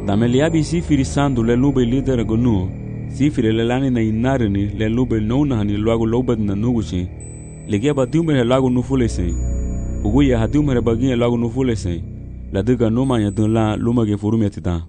Dameliabi sifiri sandu le lube lidera gonu, sifiri le lani na inarini le lube nounahani luagu lobad na nuguchi, ligia badiumere lagu nufulesen, uguya hadiumere bagia lagu nufulesen, la diga nomanya dun la lumage furumiatita.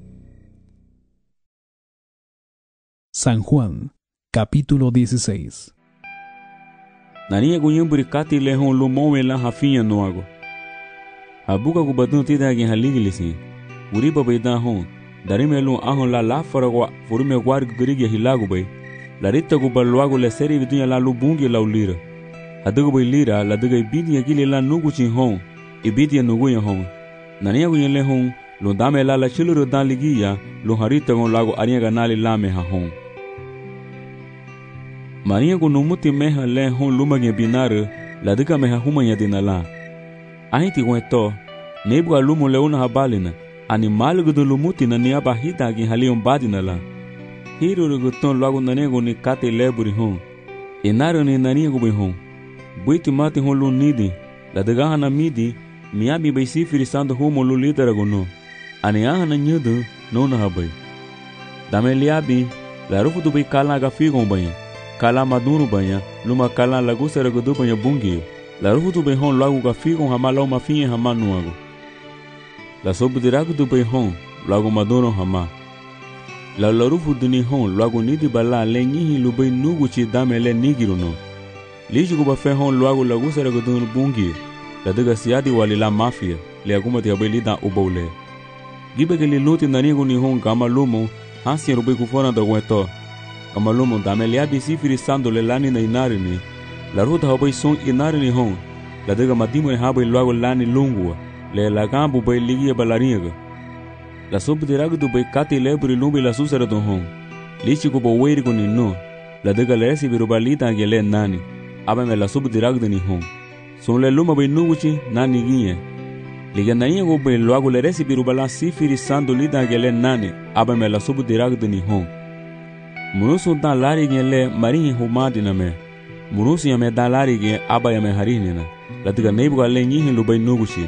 San Juan, capítulo 16. Nania gunyumburi kati le hon lumowe la hafinya noago. Habuka kubadun tida agin haligilisi, uriba bayda hon, darimelu ahon la faragwa furume guarg gurigi hilagu bay, la rita gubaluago le seri vidunya la lubungi la ulira. Hadugo bay lira la diga ibidi agili la nuguchin hon, ibidi nuguya hon. Nania gunyen le hon, lundame la chiluru dan ligiya, luharita gon lago aria ganali lame ha hon. Maria gunumuti meha le hon lumage binare, la diga meha humanya dinala. Ahiti gweto, nebu alumu leuna habalina, animal gudu lumuti na niaba hita agin halion badinala. Hiru guton lagu nanego ni kate leburi hon. Inaro ni naniego bi hon. Buiti mati hon lu nidi, la diga hana midi, miabi bay sifiri sando humo lu lidera gono. Ani ahana nyudu, nona habay. Dame liabi, la rufu du bay kala aga figon banya. Kala madunu banya, luma kala lagusera gudu banya bungiyo. La rufu du bay hon lagu ga figon hama lau mafinye hama nuago. La sobu diragu du bay hon, lagu madunu hama. La rufu duni hon, lagu nidi bala le nyihi lu bay nuguchi dame le nigiru no. Liji guba fe hon lagu lagusera gudu bungiyo. La diga siadi wali la mafia, le agumati habay lida ubole. Gibe ke li luti nanigo ni hon kama lumo, hansi rubai kufona da gweto. Kama lumo dame liabi sifiri sando le lani na inarini, la ruta habay son inarini hon, la diga madimo habay luago lani lungua, le lagambu bay ligia balariga. La sobu diragu du bay kati leburi lumbi la susera don hon, lichi kubo weirigo ni no, la diga le esi birubalita angele nani, abame la sobu diragu ni hon. Son le luma bay nuguchi nani ginye. Liga naia go bay luago le resi birubala sifiri sando lida angele nani, abame la sobu diragu ni hon. Murusu dan lari gele marinhi humadi na me. Murusu yame dan lari ge aba yame harinina. La diga neibu ale nyihin lu bay nuguchi.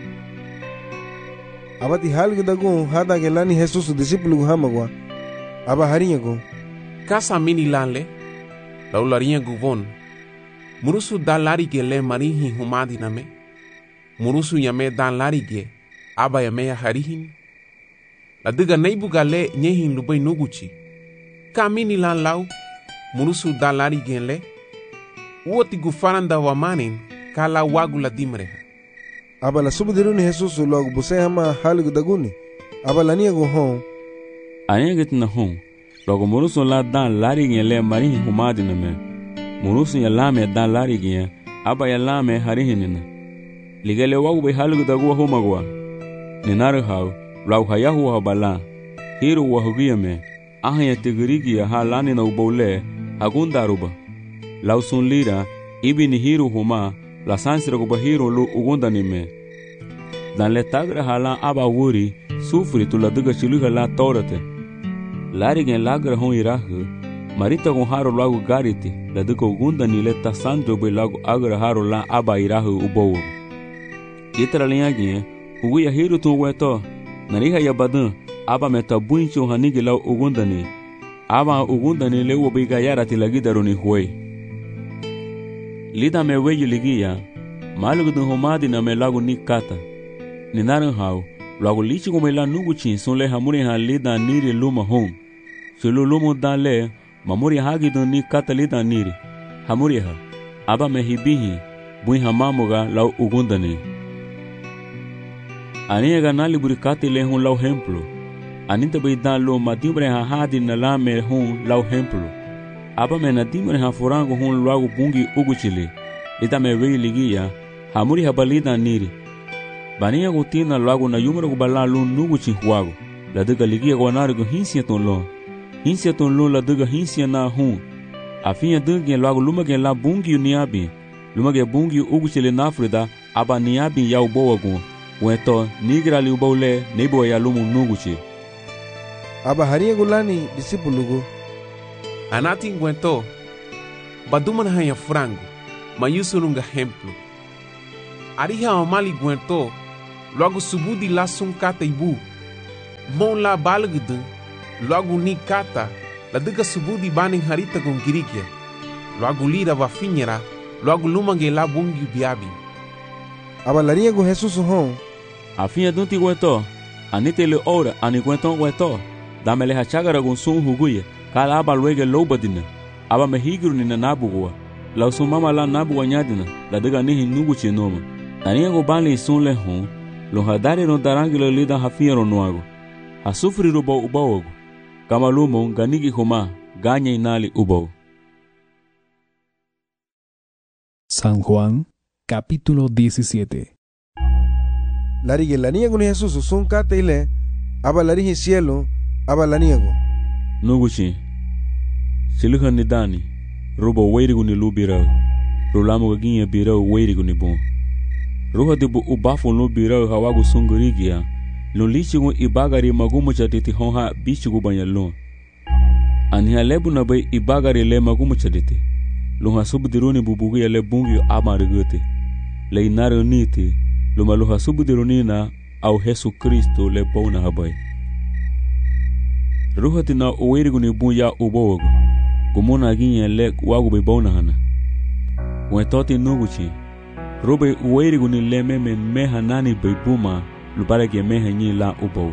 Abati halgu dagun hada gelani Jesus discípulo hamagwa. Aba harinya go. Kasa mini lanle. La ularinya guvon. Murusu dan lari gele marinhi humadi na me. Murusu yame dan lari ge aba yame harihin. La diga neibu gale nyihin lu bay nuguchi. Kamini lan lau, murusu dan lari genle, uoti gufaranda wamanin, kala wagu la dimreha. Aba la subdiruni Jesus logo buse hama halgu daguni, aba la niego hon. Ayengit na hon, logo murusu la dan lari genle marihi humadi na me. Murusu ya lame dan lari gen, aba ya lame harihinina. Ligele wagu bay halgu dagua homagwa. Ninaru hau, lau hayahu habala, hiru wahugia me. Ahaya tigirigia ha lani na ubole, agundaruba. Lausun lira, ibi ni hiru huma, la sansira guba hiru lu ugunda ni me. Dan le tagra hala aba wuri, sufri tu la diga chiluha la torate. Lari gen lagra hon irahu, marita gon haro lagu gariti, la diga ugunda ni le ta sanjo be lagu agra haro la aba irahu ubowo. Itra linha gen, uguya hiru tu weto, nariha ya badan, aba meta buincho hanigi lau ugundani. Aba ugundani le ubiga yara tilagidaru ni huey. Lida me weyu ligia, malugu humadi na me lagu ni kata. Ninaran hau, lagu lichi kume la nuguchin son le hamuri ha lida niri luma hon. Sulu lumu dan le, mamuri hagi dun ni kata lida niri. Hamuri ha, aba me hibihi, buin hamamuga lau ugundani. Aniega nali burikati le hun lau hemplo. Anita bay dan lo madimbre ha hadi na lame hun lau hemplo. Aba me nadimbre ha furango hun lagu bungi uguchili. Lida me wei ligia, hamuri ha balida niri. Bania gutina lagu na yumra gubala lu nuguchi huago. La diga ligia guanarigo hinsia ton lo. Hinsia ton lo la diga hinsia na hun. Afinha dingi lagu lumage la bungi uniabi. Lumage bungi uguchili nafrida, aba niabi ya uboa gun. Weto nigra li ubole nebo ya lumu nuguchi. Aba haria gulani discípulo go. Anati ngwento, baduman hanya frango, mayusurunga hemplo. Ariha omali gwento, logo subudi la sunkata ibu. mon la balgdu logo ni kata la duka subudi baning harita kung kirikya logo lira va finyera logo lumange la bungi biabi Abalaria con Jesús hon. Afinha dunti gueto, anite le ora, ani gueton gueto. Dame le hachagara con sun huguya, kala aba luege lobadina. Aba mehigru ni na nabugua. La sumama la nabugua nyadina, la diga nihi nuguchi noma. Tania go bali sun le hon, lo hadari no darangilo lida hafia ronuago. Hasufri rubo ubaogo. Kamalumo ganigi homa, ganya inali ubo. San Juan, capítulo 17. Larige la niego ni Jesús son kate ile, aba larige cielo, aba la niego. Nuguchi. Siluhan ni dani, rubo weirigu ni lubirao. Rulamu gaginye birao weirigu ni bon. Ruha dibu ubafu no birao hawagu sungurigia. Lulichigu ibagari magumu chatiti honha bichigu banyalon. Aniha lebu na bay ibagari le magumu chatiti. Luha subdiruni bubugia le bungyo amarigute. Le inaro niti, luma luha subdirunina au Yesu Kristo le bona habay. Ruha tina uwerigu ni bunya ubogo. Gumona ginye le wagu be bona hana. Wetoti nuguchi. Rube uwerigu ni le meha nani be buma lubarege meha nyi la ubo.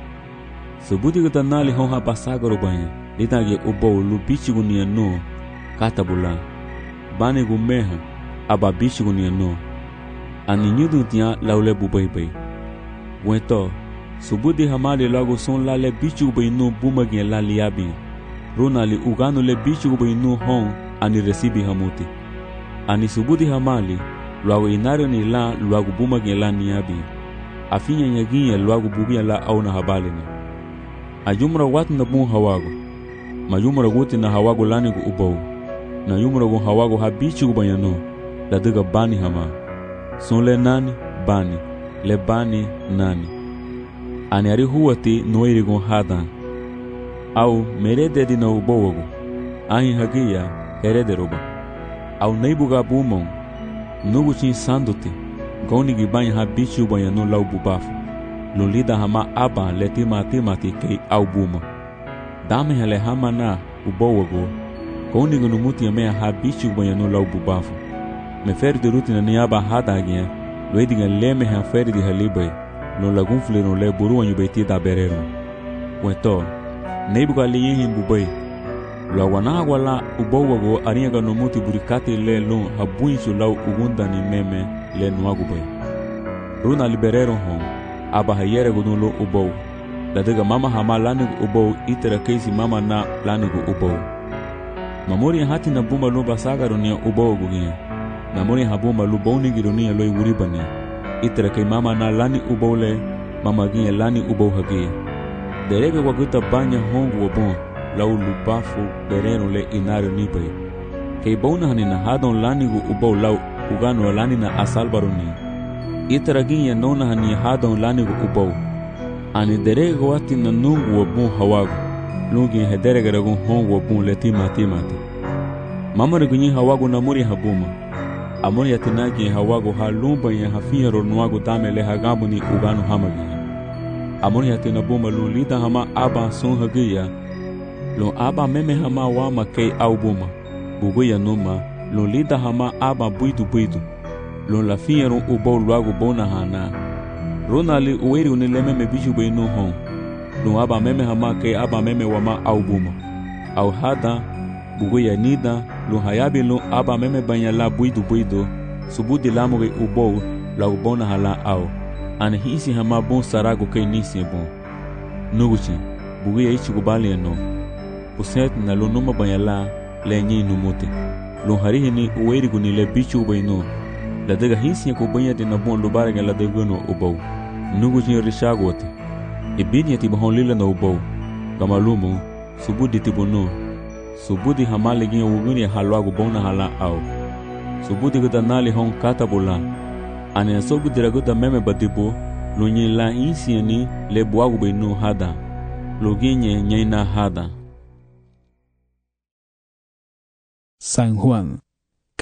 Subudi gata nali honha pasagaro banya. Litange ubo lubichigu ni ano katabula. Bane gumeha aba bichigu ni ano. Ani nyudu tia laule bubai. Weto, subudi hamali lago son la le bichu bai no bumagi la liabi. Ronali ugano le bichu bai no hon ani resibi hamuti. Ani subudi hamali lago inario ni la lago bumagi la niabi. Afinya nyaginya lago bugia la au na habali ni. Ajumra wat na bun hawago. Majumra guti na hawago lani gu ubau. Na yumra gu hawago ha bichu bai no. La diga bani hama. Son le nani, bani, le bani, nani. Ani ari huati noirigon hadan. Au merede di na ubowago. Ahi hagia herede roba. Au neibuga bumon. Nuguchin sanduti. Gonigi bany ha bichu bayano lau bubafu. Lulida hama aba le timati kei au buma. Dame hele hama na ubowago. Gonigi numuti yamea ha bichu bayano lau bubafu. Me feri de rutina ni aba hadagia, lo ediga leme ha feri di halibai, lo lagunfle no le buru anyu beti da berero. Weto, neibuga li yihin bubai, lo awana wala ubowago ariaga no muti burikati le lo habuinsu lau ugunda ni meme le nuagubai. Runa liberero hon, aba hayere gudun lo ubow, la diga mama hama lanigu ubow itera keisi mama na lanigu ubow. Mamuri hati na bumba lo basagaro ni ubow gugia. Namori habuma luboni gironia loi wuribani. Itera kay mama na lani ubole, mama ginye lani ubo hagia. Derege waguta banya hongu wabon, lau lubafu bereno le inario nipay. Kay bona hanina hadon lani gu ubo lau ugano lani na asalbaroni. Itera ginye nona hani hadon lani gu ubo. Ani derege wati na nungu wabon hawagu. Lungi hederege ragun hongu wabon le timati. Mama regunyi hawagu namori habuma. Amoni yatinagi hawago halumba ya hafia ronuago dame le hagamu ni ugano hamagi. Amoni yatinabuma lulida hama aba son hagia. Lo aba meme hama wama kei au buma. Buguya numa lulida hama aba buidu. Lo la fia ron ubo luago bona hana. Ronali uweri unileme me bichu beinu hon. Lo aba meme hama kei aba meme wama au buma. Au hada buguya nida. Lo hayabi lo aba meme banya la buidu, subudi lamuge ubou la ubona hala au. Ani hisi hama bon sarago kei nisi bon. Nuguchi, buguya ichi gubali eno. Puset na lo numa banya la le nyi numuti. Lo harihi ni uwerigu ni le bichu ubay no. La dega hisi ya kubanya di na bon lubarega la dega no ubou. Nuguchi rishago wate. Ibini ya tibahon lila na ubou. Kamalumo, subudi tibo no. Subudi hamali ginye wuguni halwagu bona hala au. Subudi gada nali hon katabula. Ani subudi raguda meme badibu. Lunye la insi ni le buagu benu hada. Luginye nyaina hada. San Juan,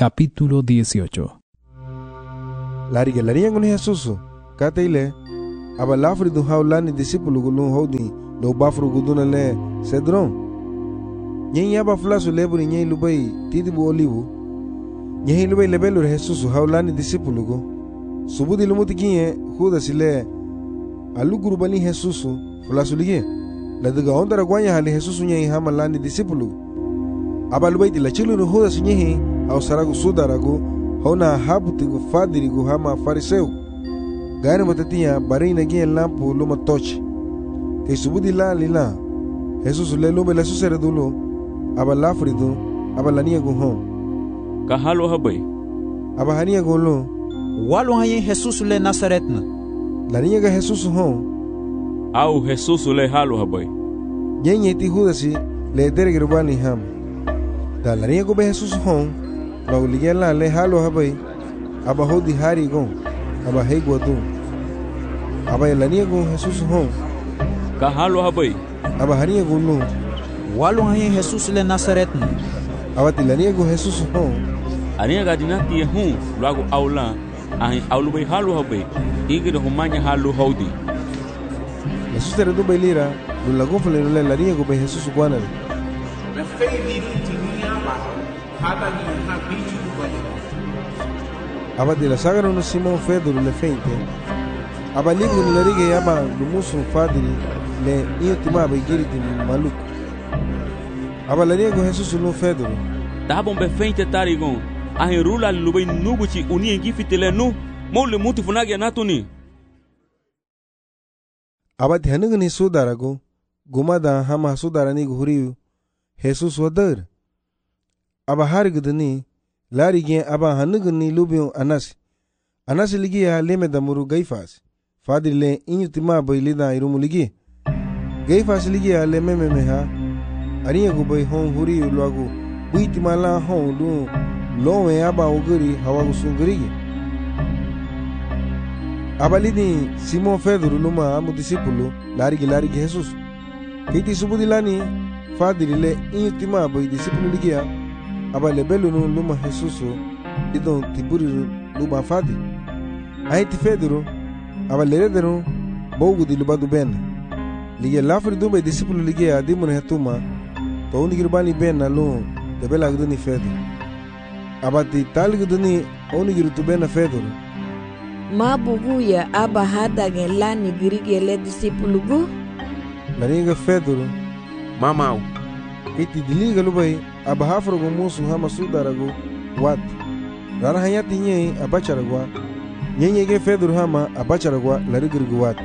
capítulo 18. Larige la niego ni Jesús, kate ile, aba lafri du haulani discípulo gulun hodi do bafru guduna le Cedron. Nyen aba flasu leburi nyen lubai tidibu olivu. Nyen lubai lebelu Jesus haulani discípulo go. Subudi lumuti kinye Judas le aluguru bani Jesus flasu lige. La daga ondara gwanya hali Jesus nyen hamalani discípulo. Aba lubai di la chilu no Judas nyen au saragu sudarago hona habutigu fadirigu hama fariseu. Gari matatia bari nagi lampu luma tochi. Ke subudi la lila. Jesus le lume la susere dulo. Aba lafrido aba lania go hon. Ka halo habai. Aba hania go lo. Walu haye Jesus le Nazaretna. Lania ga Jesus hon. Au Jesus le halo habai. Nyenye ti Judasi le dergirbani ham. Da lania go be Jesus hon. La uligela le halo habai. Aba hodi hari go. Aba hei guadu. Aba lania go Jesus hon. Ka halo habai. Aba hania go lo. Walu haye Jesus le Nazaretna. Aba tilania go Jesus hon. Ania ga dinati hu lagu aula ahi aulu bai halo habai. Igir humanya halo hodi. La susere du bailira lu lagu fale le lania go be Jesus guana. Me fei diri tinia ba. Hada ni ha bichu ba. Aba de la saga no Simon Pedro le feinte. Aba ligu ni larige aba lumusu fadiri le iotima ba igiriti maluco. Aba lania go Jesus no Pedro. Tabon be feinte tarigon. Ahi rula lubai nubuchi uni engifitele nu. Mole muti funagi anatuni. Aba tihanugu ni sudarago. Gumada hama sudarani guhuriu. Jesus wadar. Aba harigudani. Larige aba hanugu ni lubion anasi. Anasi ligia leme damuru Gaifas. Fadri le inyutima ba ilida irumu ligi. Gaifas ligia le mememeha. Arinha gubai hon huriu luagu. Buitima la hon lu. Lowe aba uguri hawagu sungurigi. Aba lidi Simon Pedro luma amu discípulo larigi Jesus. Kiti subudilani fadri le inyutima ba discípulo ligia. Aba lebelu no luma Jesus idon tiburi luma fadi. Aiti Pedro aba leredero bogu di lubadu ben. Ligia lafri dumbe discípulo ligia dimon hetuma to unigirbani ben na lo debela gduni Pedro. Aba ti talgduni unigirutu ben na Pedro. Mabuguya aba hada gelani girigele discípulo go. Laringa Pedro Mamau. iti diliga lubai aba hafro go musu hama sudarago wat. Rara hayati nye abacharagwa. Nyenye ge Pedro hama abacharagwa larigirgu wat.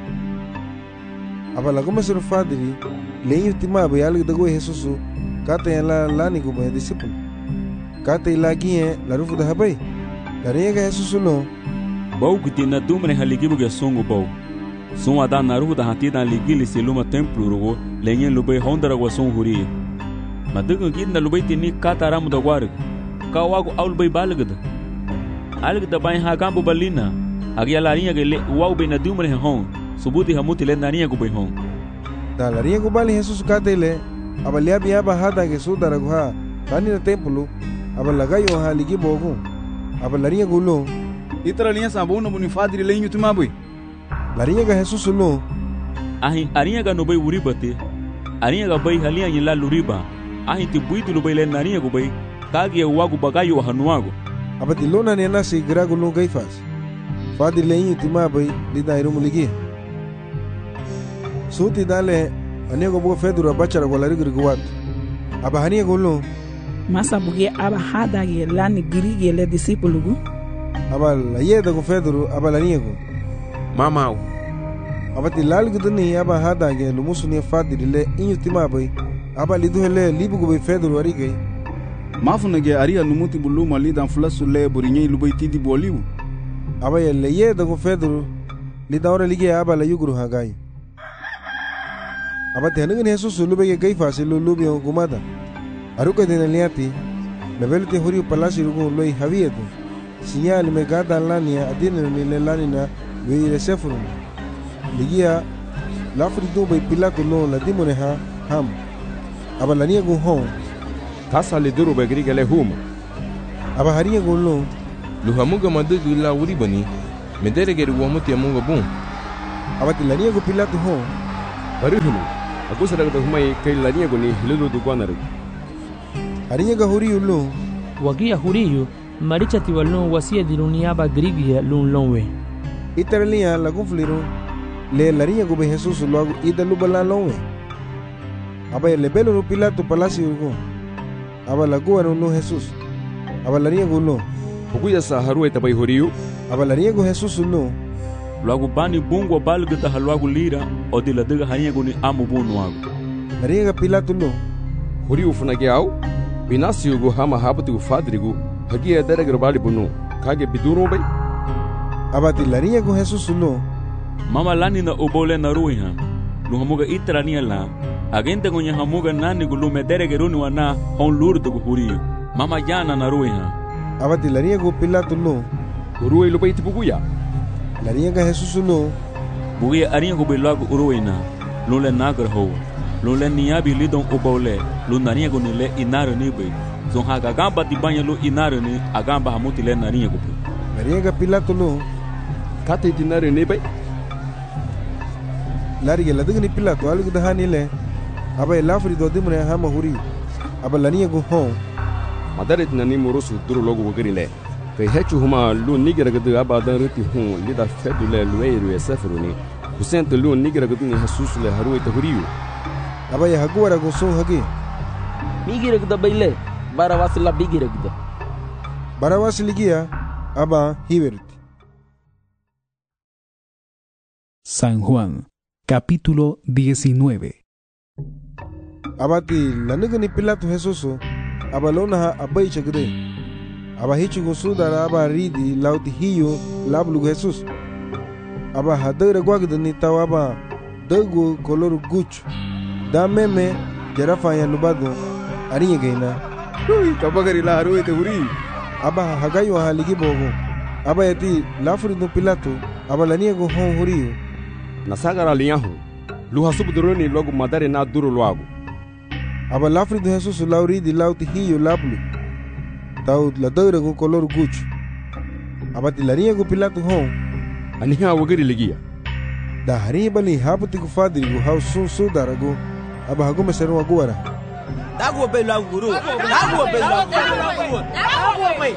Aba lagoma sur fadri lenyu timaba yalga dago Jesusu kata yala lani go be disciple. Kata ilagie la rufu da habai. Laringa Jesusu lo. Bau kutina dumre haligibu ge songo bau. Son ada naruhu da hatida ligili seluma templo rugo lenye lubai hondara go son huri. Madugu gidna lubai tini kata ramu da war. Kawago aul bai balgada. Algda bai ha gambo balina. Agia larinha ge le wau be na dumre hon. Subuti hamuti le narinha go bai hon. Da larinha go bali Jesus kata ile abalia biaba hada ge sudara go ha tani na templo abalagayo ha ligibo go. Abalarinha go lo. Itra linha sabuna bunifadri lenho timabui. Larinha ga Jesus lo. Ahi arinha ga no bai uribate. Arinha ga bai halia yila luriba. Ahi ti buitu lo bai le narinha go bai. Kagi wagu bagayo hanuago. Abati lona ne nasi grago lo Gaifas. Fadi lenho timabai lida irumu ligi. Suti dale anego bo Pedro abachara go larigirgu wat. Aba hania go lo. Masa buge aba hada ge lani girigele discípulo go. Aba la yeda go Pedro aba la niego. Mamau. Abati lalguduni aba hada ge lumusu ne fadi le inyutima bai. Aba liduhele libu go be Pedro arige. Mafuna ge aria numuti buluma lidan flasu le burinye lubai tidi boliu. Aba le yeda go Pedro lidawra lige aba la yuguru hagai. Abati hanugun Jesus lube ge Gaifas lo lubi gumada. Aruka de liati. Mebelute huri palasi rugo loi havieto. Signal me gada lania adina ni le lanina we le sefuru. Ligia lafri dubai pilato lo la dimone ha ham. Aba lania go hon. Kasa le duru begri gele huma. Aba haria go lo. Luhamuga madugu la uribani. Medere geri wamuti amunga bun. abati laria go Pilato ho Baruhuma, aku sadang humai kay lania ko ni hilulu dukwanaru. Arinya ga huriyu lu wagia huriyu maricha tiwalun wasia diruniaba grigia lun lonwe. Itaralia la confliru le laria go be Jesus logo idalu bala lonwe. Aba le belo no Pilato palacio go. Aba la go no Jesus. Aba laria go lo. Bukuya sa haru eta bai horiu. Aba laria go Jesus lo. Logo bani bungo balga ta halwago lira o de la daga hanya go ni amu bunu ago. Laria ga Pilato lo. Horiu funagi au. Binasiu go hama habatu fadrigu. Hagia dere grabali bunu. Kage biduro bai. Abati laria go Jesus lo. Mama lani na obole na ruiha. Luhamuga itrania la. Agente go nyahamuga nani go lume dere geruni wana hon lurdo go huriu. Mama jana na ruiha. Abati laria go Pilato lo. Urui lo bai tibuguya. Laria ga Jesus lo. Bugia arinha go belago uruina. Lule nagar ho. Lule niabi lidon obole. Lunaria go nile inaro nibe. Zon haga gamba di banha lu inaro ni agamba hamuti le narinha go. Laria ga Pilato lo. Kate dinare nibe. Laria la dagni Pilato alu da hanile. Aba lafri do dimre hama huri. Aba laria go ho. Madaret nani murusu duru logo wogrile. Kay hechu huma lu nigera gadu aba dan ruti hu lida fedule lueiru e sefruni. Kusente lu nigera gadu ni Jesus le haru eta huriu. Aba ya hagura go so hagi. Migira gada baile. Barawasi la bigira gada. Barawasi ligia. Aba hiverti. San Juan, capítulo 19. Abati lanigani Pilato Jesus. Aba lona ha abai chagre. Aba hichu go sudara aba ridi lauti hiyo lablu Jesus. Aba hadere gwagda ni tawaba dago color gucho. Da meme jarafa ya lubado arinya gaina. Ui kabagari la haru eta huri. Aba hagayo haligi bogo. Aba yati lafri no Pilato. Aba lania go hon huriyo. Nasagara liyahu. Luha subduroni logo madare na duro loago. Aba lafri do Jesus lauri di lauti hiyo lablu. Tau la daura go color gucho. Aba tilania go Pilato hon. Aniha wagari ligia. Da harinha bali haputi go fadri go hau sun sudara go. Aba hago meseru agora. Dago be la guru. Dago be la guru. Dago be.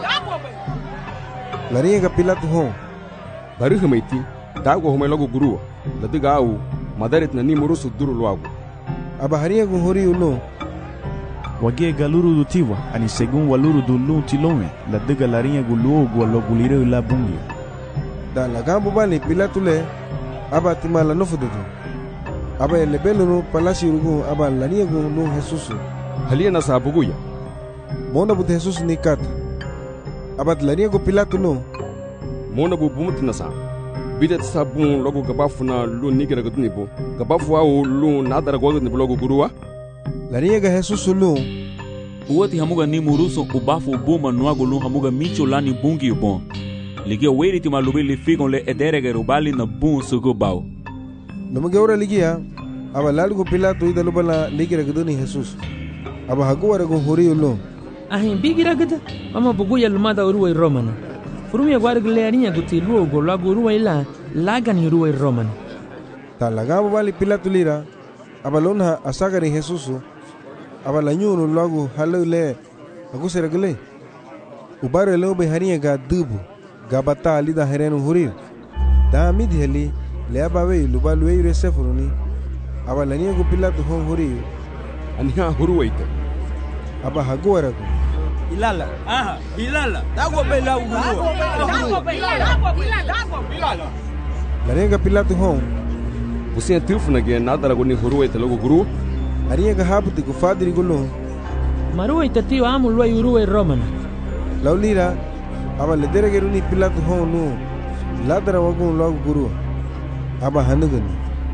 Larinha ga Pilato hon. Baruha maiti. Dago homai logo guru. Ladiga au madaret nani murusu duro loago. Aba harinha go horiu no. Wagie galuru do tiwa ani segun waluru do lu tilome la dega larinha guluo lo gulire la bungi. Da la gambo bali Pilato le aba timala no fududu. Aba le belo no palacio rugo aba larinha go no Jesus. Halia na sabuguya. Mona bu Jesus ni kat. Aba larinha go Pilato no. Mona bu bumut na sa. Bidet sabun logo gabafuna lu nigera gudnibo. Gabafu au lu nadara gwadnibo logo gurua. Larinha ga Jesus lo. Uati hamuga ni muruso ubafu ubuma nuago lu hamuga micho lani bungi ubon. Ligia weri ti malubi li figon le ederege rubali na bun sugo bau. Numuge ora ligia. Aba lalugo Pilato ida lubala ligira guduni Jesus. Aba haguara go horiu lo. Ahin bigira gada. Mama buguya lumada uruwa romana. Furumia guargle arinha guti luogo lago uruwa ila lagan uruwa romana. Ta lagabo bali Pilato lira. Aba lona asagari Jesus. Aba lanyuno lago halu le. Agusera gele. Ubaro le obe harinha ga dubu. Gabata ali da herenu hurir. Da midi heli le abawe lubalu eire sefuruni. Aba lania go Pilato hon huriu. Aniha huruwaita. Aba haguara go. Ilala. Aha, ilala. Dago be la guru. Dago be ilala. Larinha Pilato hon. Você tilfuna ge nadara go ni huruwaita logo guru. Arinha ga haputi go fadri go lo. Marua itatio amu luai uruwa romana. Laulira. Aba le derege ni Pilato hon no. Ladara wagon logo guru. Aba hanugani.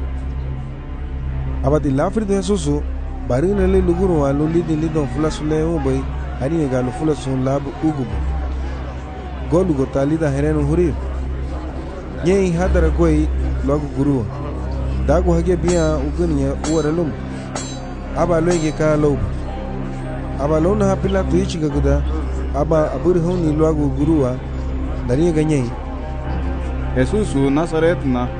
Aba di lafri do Jesus. Barina le luguru alu lidi lidon fulasule ubai. Harinha ga lo fulasun labu ugubu. Golu go talida herenu hurir. Nyei hadara goi logo guru. Dago hage biya ugania uaralum. Aba loige ka lobu. Aba lona ha Pilato ichi gaguda. Aba abur honi logo gurua. Darinha ganyei. Jesus Nazaret na.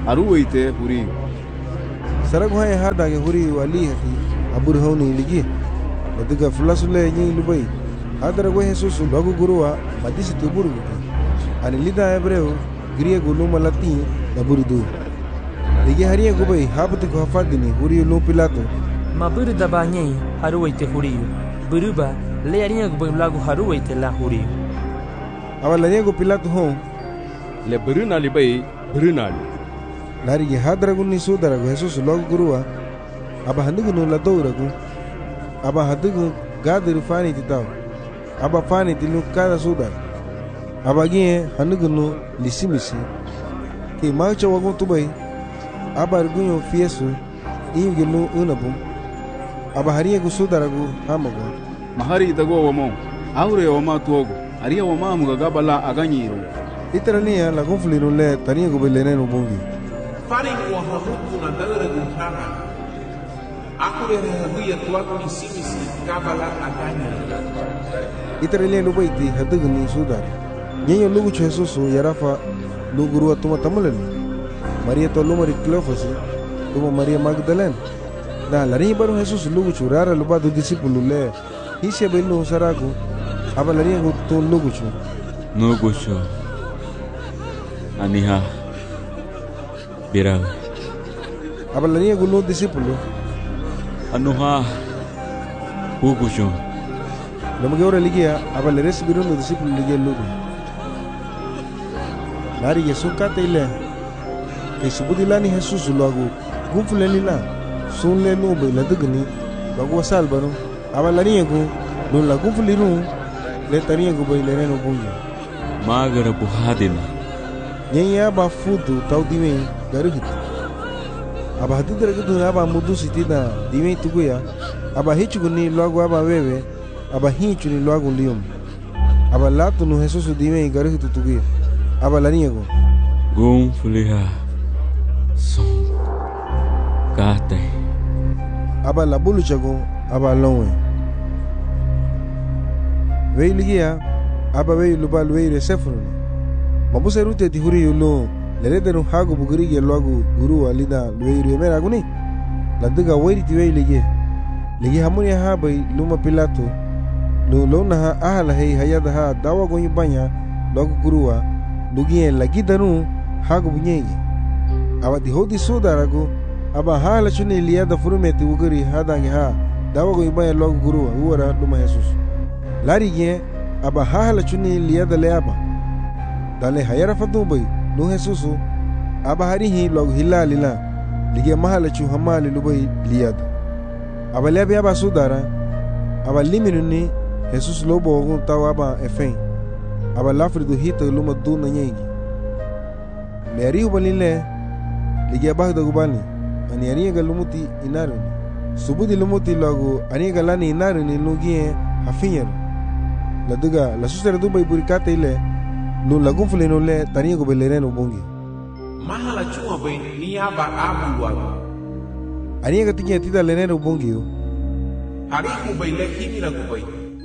aruwaite huriyo. Saragu haya hada ge huriyo ali hati abur honi ligi. Ladiga fulasule nyi lubai. Hadara go Jesus logo gurua madisi tuburu. Ani lida hebreu griye guluma lati daburidu. Ligi hariye gubai habati ko hafadini huriyo lu Pilato. Maburu dabanye haruwaite huriyo. Buruba le hariye gubai lagu haruwaite la huriyo. Awalariye go Pilato hon le berunali bai berunali. Lari ge hadara gunni sudara go Jesus logo gurua. Aba handugu no la douragu. Aba handugu gadiru fani titau. Aba fani tilu kada sudar. Aba gie handugu no lisimisi. Ke marcha wagon tubai. Aba argunyo fiesu. Iu gelu unabum. Aba hariye go sudara go hamago. Mahari itago wamo. Aure wama tuogo. Aria wama mugagabala aganyiro. Itarania la gonfliro le tania go beleneno bongi. Fari wa hamuku na dalare guntana. Aku le habuya tuaku ni simisi kabala aganya. Itarania lo baiti hadugu ni sudar. Nyenyo lugu Jesus yarafa luguru atuma tamalani. Maria to lumari Cleofas, tuma Maria Magdalena. Da lari baru Jesus lugu churara luba do discípulo le. Hise belu saragu. Aba lari go to lugu chu. No gocho. Aniha. Birau. Aba lari go no discípulo. Anuha. Hugucho. Lama ora ligia aba lari sibiru no discípulo ligia lugu. Lari Yesu kata ile. Ke subudilani Jesus lagu gumfuleni la sunle no be la dugni lagu salbano abalani go no la gumfuliru le tania go be le no bunja magara buhadina nyenya ba fudu tau dime garuhit aba hadidra gudu aba mudu sitida dime tuguya aba hichuguni lagu aba wewe aba hichuni lagu lium aba latu no Jesus dime garuhit tuguya aba lani go gumfuliha Son Kate Aba la bulu chago Aba lonwe Wei ligia Aba wei lubal wei resefruni Mabuse rute ti huri yulu Lerederu hagu bugiri ya luagu Guru alida wei riemera guni Landuga wei ti wei ligia Ligia hamuni ya habai luma Pilato Luna ha ahala hei hayada ha Dawa gonyu banya Luagu gurua Lugia lagi danu Hagu bunyegi Aba di hodi sudaragu aba hala chuni liada furumeti ugari hadangi ha dawago ibaya logo gurua uara luma Jesus lari ge aba hala chuni liada leaba dale hayara fadubai no Jesus aba harihi logo hilalila lige mahala chu hamali lubai liada aba lebe aba sudara aba liminuni Jesus lobo ogun tawa aba efen aba lafridu hita luma duna nyegi leari ubalile Ligia bahda gubani ani aniga lumuti inaruni subudi lumuti lagu aniga lani inaruni lugie hafinyar laduga la susera dubai burikate ile lu lagun fuleno le tanigo belereno bongi mahala chuma be ni aba abu wago aniga tinya tida leneno bongi hariku be le himira gubai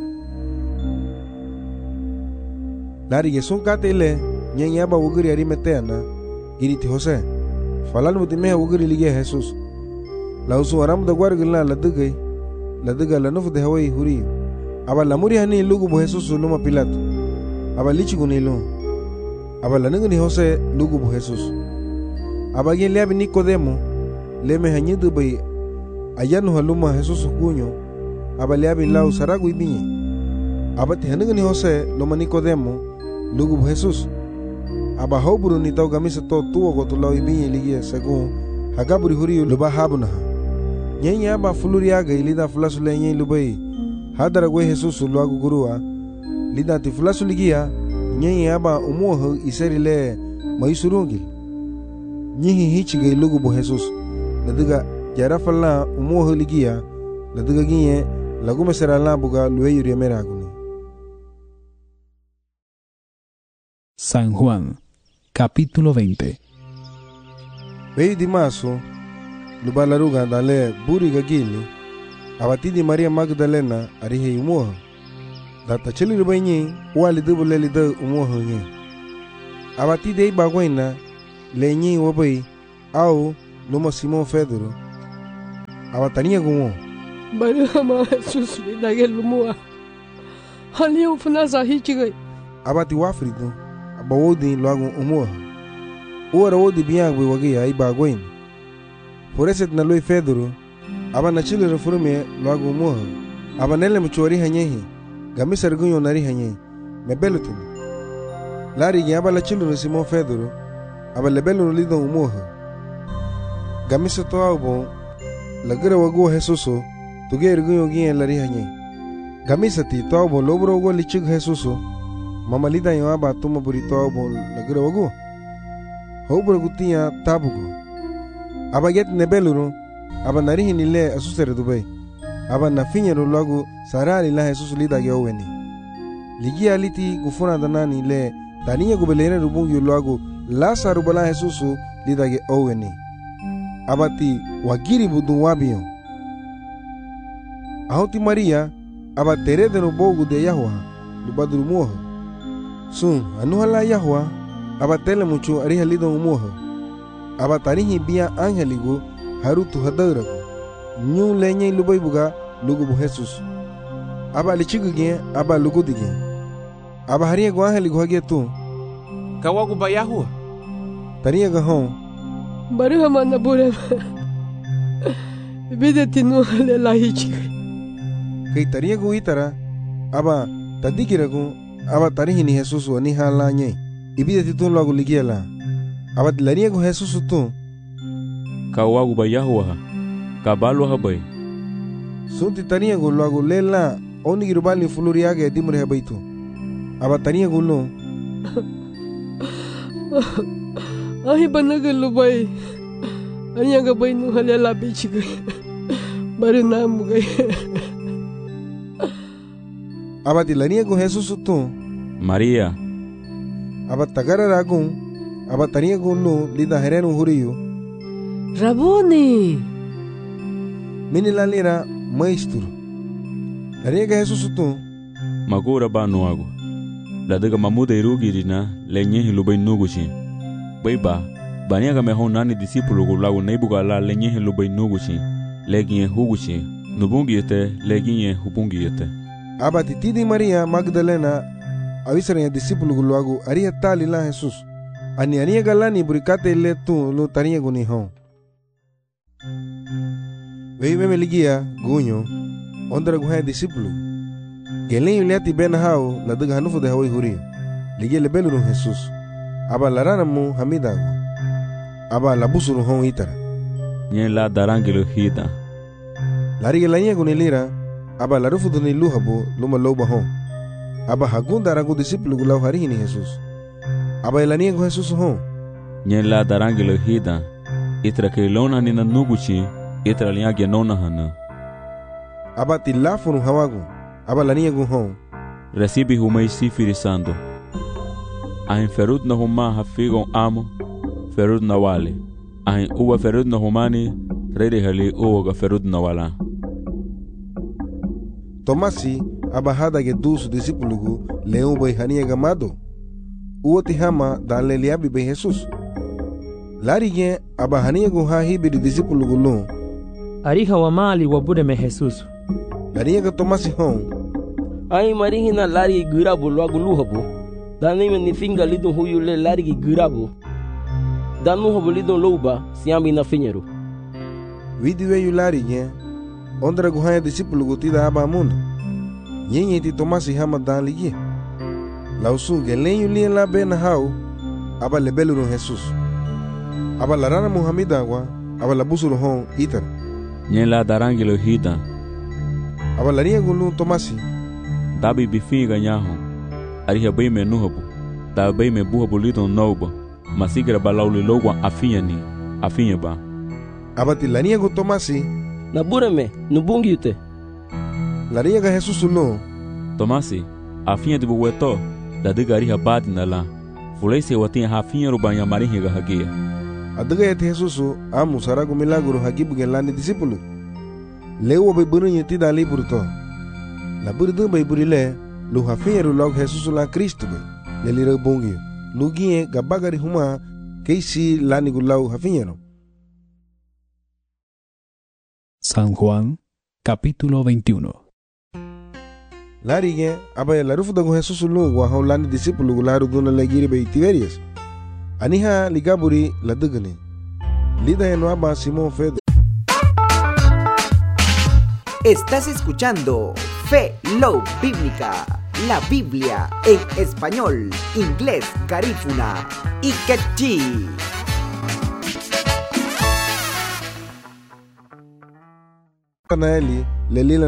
lari gesun kate ile nyanya ba wuguri ari meteana iriti Jose Falan mutimeha wuguri ligia Jesus la usu aram da gwargilna laduga la nufu de hawai huri aba la muri hani lugu bu Jesus luma Pilato aba lichi gunilo aba la ningni Jose lugu bu Jesus aba gen lebi Nicodemo leme hanyidu bai ayanu haluma Jesus kunyo aba lebi lau saragu ibinye aba te haningni Jose luma Nicodemo lugu bu Jesus aba hoburu ni tau gamisa to tuo go to lau ibinye ligia según hagaburi huri luba habuna nyenya aba fuluri aga ilida fulasu lenye lubai hadara gwe Jesus luagu gurua lida ti fulasu ligia nyenya aba umuho iseri le maisurungil nyihi hichige lugu bu Jesus laduga jarafala umuho ligia laduga ginye lagu mesera la buga luwe yuri meraguni. San Juan, capítulo 20. Vei di maso lubalaruga dale buri gagili abatidi Maria Magdalena arihe umuho data cheli rubanyi wali dubule lida umuho nye abatidi bagwaina lenyi wabai au luma Simón Pedro. Abatania gumo. Bari hama Jesus lidage lumua. Hali ufuna hichigai. Abati wafrido. Abawodi loago umua. Uara wodi biagwe wagia iba gwen. Foreset na loi Pedro. Aba na chile reforme loago umua. Aba nele mchori hanyehi. Gamisa rgunyo nari hanyehi. Mebelutin. Lari gi aba la chile Simón Pedro. Aba lebelu lido umua. Gamisa to abo. Lagira wago Jesuso. Tuge rgunyo gi lari hanyehi. Gamisa ti to abo lobro go lichig Jesuso. Mamalida yo aba tuma burito abo lagira wago. Hobro gutia tabugo. Aba get nebeluru. Aba narihi nile asusere Dubai. Aba na finyero logo sarali la Jesus lida yoweni. Ligi aliti gufuna danani le taniya gubelene rubungi logo la sarubala Jesus lida yoweni. Abati wagiri budu wabiyo. Ahoti Maria aba tere de bogu de Yahwa lubadru moha. Sun anuhala Yahwa aba tele mucho ariha lido moha. Aba tarihi bia angeligo harutu hadarago. Nyu lenye lubai buga lugu bu Jesus. Aba lichigu gen aba lugu dige. Aba haria go angeligo hage tu. Kawagu ba Yahwa. Tariya ga hon. Bari hama na bure. Bide tinu le la hichigai. Kay tariya go itara aba tadikirago aba tarihi ni Jesus ni hala nye. Ibide titun logo ligiela. Aba dilariya go Jesus tu. Kawagu ba Yahwa. Kabalo habay. Sunti taniya go logo lela oni girubali fuluriaga dimure habaitu. Aba taniya go lo. Ahi banaga lubai. Anya ga bainu halela bichigai. Bari namugai. Aba dilariya go Jesus tu. Maria. Aba tagara ragun. Aba taniya go lo lida herenu huriyo. Rabuni. Mini la lira maestro. Lariga Jesus tu. Magura ba nuago. La daga mamuda irugirina lenye hilubai nugushi. Baiba baniaga mehon nani discípulo go lago neibuga la lenye hilubai nugushi. Leginye hugushi. Nubungiete leginye hubungiete. Aba titidi Maria Magdalena avisare discípulo go lago aria tali la Jesus. Ani ania galani burikate le tu lo tania go ni hon. Vei me ligia gunyo ondra guha discípulo gelen yuliati ben hao la daga hanufu de hawi huri ligia le beluru Jesus aba larana mu hamidago aba la busuru hon itara nye la darangelo hida lariga la nye gunilira aba la rufu duni luhabo luma loba hon aba hagunda ragu discípulo gulau harihi ni Jesus aba la nye go Jesus hon nye la darangelo hida itra ke lona ni na nuguchi itra liya genona hana. Aba tilafonu hawagu. Aba la niya hon. Recibe humay sifiri sando. Ahin ferut na huma hafigon amo. Ferut na wale. Ahin uwa ferut na humani. Rede hali uwa ga ferut na wala. Tomasi aba hada ge dusu disipulugu leon bay haniya gamado. Uwa tihama dan le liabi bay Jesus. Lari gen aba haniya gu hahi bidi disipulugu lon. Ariha wa mali wa bude me Jesus. Lari ga Tomasi hon. Ai marihi na lari girabu logo luhabo. Dani me ni finga lido huyu le lari girabu. Danu hobo lido louba siambi na finyeru. Vidi we yu lari gen. Ondra gu haya disipulugu tida aba mundo. Nyenye ti Tomasi hama dan ligie. Lausu gelen yu lien la ben hao. Aba lebeluru Jesus. Aba larana Muhammida wa. Aba la busuru hon itar. Nye la darangelo hida. Aba laria gulu Tomasi. Dabi bifinga nyaho. Ariha bay me nuhabu. Da bay me buhabu lidon nauba. Masigra balauli logwa afinya ba. Aba ti laria gu Tomasi. Nabureme nubungi ute. Laria ga Jesus lo. Tomasi afinya dibu weto. Da diga ariha badi na la. Fulaise watin hafinya rubanya marihi ga hagia. Adaga et Jesus amu saragu milagro hagibu gelani discípulo. Lewo bay bunyi ti dali burto. La burdu bay burile lu hafiru log Jesus la Cristo bay. Le lira bongi. Lugie gabagari huma keisi lani gulau hafinyero. San Juan, capítulo 21. Larige abaya larufu dagu Jesus lu wa haulani disipulu gularu duna legiri be Tiberias. Aniha ligaburi ladugani. Lida en aba Simón Pedro. Estás escuchando Fe Love Bíblica, la Biblia en español, inglés, garífuna y quechí. Naeli lelila